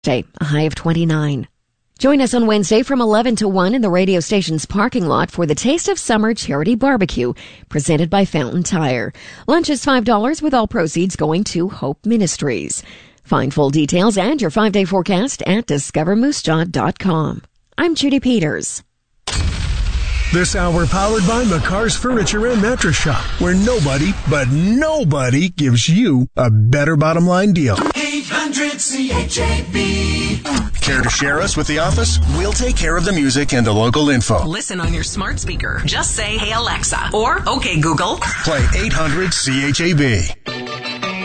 A high of 29. Join us on Wednesday from 11 to 1 in the radio station's parking lot for the Taste of Summer Charity Barbecue, presented by Fountain Tire. Lunch is $5 with all proceeds going to Hope Ministries. Find full details and your 5-day forecast at discovermoosejaw.com. I'm Judy Peters. This hour powered by McCarr's Furniture and Mattress Shop, where nobody, but nobody, gives you a better bottom line deal. 800-CHAB. Care to share us with the office? We'll take care of the music and the local info. Listen on your smart speaker. Just say, "Hey Alexa," or "Okay Google." Play 800-CHAB.